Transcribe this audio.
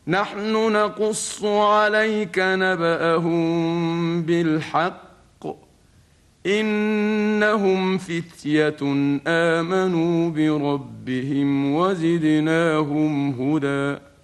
نحن نقص عليك نبأهم بالحق إنهم فتية آمنوا بربهم وزدناهم هدى